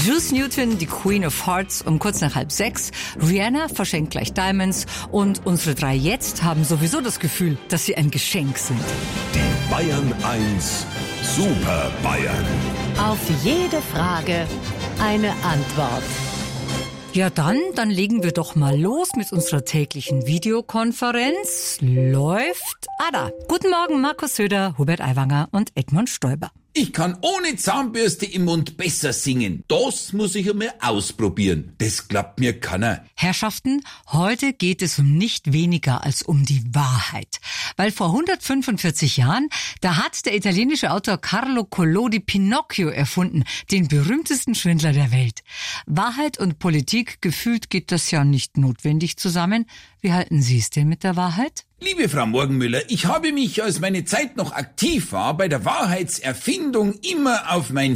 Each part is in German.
Juice Newton, die Queen of Hearts, um kurz nach 5:30. Rihanna verschenkt gleich Diamonds. Und unsere 3 jetzt haben sowieso das Gefühl, dass sie ein Geschenk sind. Die Bayern 1 Super Bayern. Auf jede Frage eine Antwort. Ja, dann legen wir doch mal los mit unserer täglichen Videokonferenz. Läuft. Da. Guten Morgen, Markus Söder, Hubert Aiwanger und Edmund Stoiber. Ich kann ohne Zahnbürste im Mund besser singen. Das muss ich einmal ausprobieren. Das klappt mir keiner. Herrschaften, heute geht es um nicht weniger als um die Wahrheit. Weil vor 145 Jahren, da hat der italienische Autor Carlo Collodi Pinocchio erfunden, den berühmtesten Schwindler der Welt. Wahrheit und Politik, gefühlt geht das ja nicht notwendig zusammen. Wie halten Sie es denn mit der Wahrheit? Liebe Frau Morgenmüller, ich habe mich, als meine Zeit noch aktiv war, bei der Wahrheitserfindung immer auf mein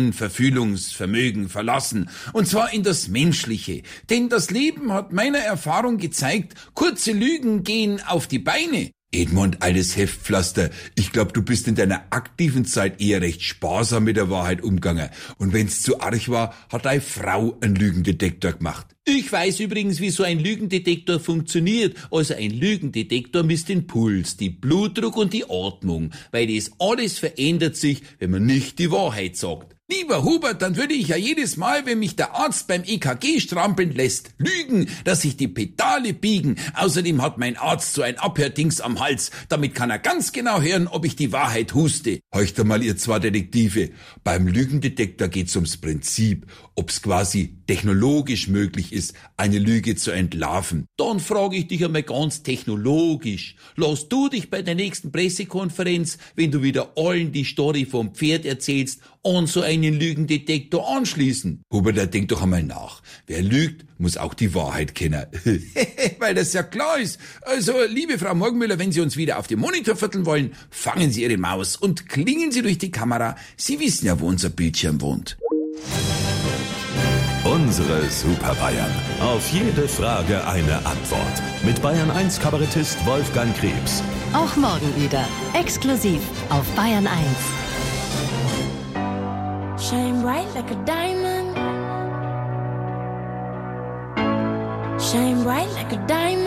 Hineinverfühlungsvermögen verlassen. Und zwar in das Menschliche. Denn das Leben hat meiner Erfahrung gezeigt, kurze Lügen gehen auf die Beine. Edmund, alles Heftpflaster. Ich glaube, du bist in deiner aktiven Zeit eher recht sparsam mit der Wahrheit umgegangen. Und wenn's zu arg war, hat deine Frau einen Lügendetektor gemacht. Ich weiß übrigens, wie so ein Lügendetektor funktioniert. Also ein Lügendetektor misst den Puls, die Blutdruck und die Atmung. Weil das alles verändert sich, wenn man nicht die Wahrheit sagt. Lieber Hubert, dann würde ich ja jedes Mal, wenn mich der Arzt beim EKG strampeln lässt, lügen, dass sich die Pedale biegen. Außerdem hat mein Arzt so ein Abhördings am Hals. Damit kann er ganz genau hören, ob ich die Wahrheit huste. Horcht mal, ihr 2 Detektive. Beim Lügendetektor geht's ums Prinzip, ob's quasi technologisch möglich ist, eine Lüge zu entlarven. Dann frage ich dich einmal ganz technologisch. Lass du dich bei der nächsten Pressekonferenz, wenn du wieder allen die Story vom Pferd erzählst, an so einen Lügendetektor anschließen? Hubert, denk doch einmal nach. Wer lügt, muss auch die Wahrheit kennen. Weil das ja klar ist. Also, liebe Frau Morgenmüller, wenn Sie uns wieder auf dem Monitor vierteln wollen, fangen Sie Ihre Maus und klingen Sie durch die Kamera. Sie wissen ja, wo unser Bildschirm wohnt. Unsere Super Bayern. Auf jede Frage eine Antwort. Mit Bayern 1 Kabarettist Wolfgang Krebs. Auch morgen wieder. Exklusiv auf Bayern 1. Shine bright like a diamond. Shine bright like a diamond.